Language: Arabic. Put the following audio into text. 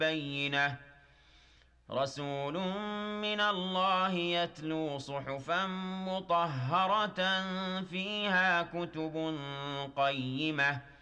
بينة رسول من الله يتلو صحفا مطهرة فيها كتب قيمة